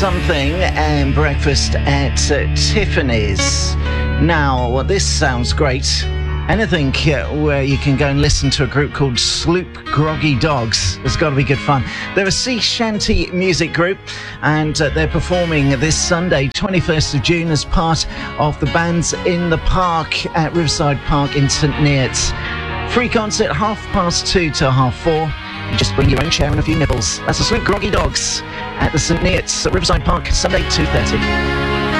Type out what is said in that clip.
something and breakfast at Tiffany's. Now, this sounds great. Anything where you can go and listen to a group called Sloop Groggy Dogs has got to be good fun. They're a sea shanty music group, and they're performing this Sunday, 21st of June, as part of the Bands in the Park at Riverside Park in St Neots. Free concert, 2:30 to 4:30. You just bring your own chair and a few nibbles. That's the Sloop Groggy Dogs at the St Neots at Riverside Park, Sunday, 2:30.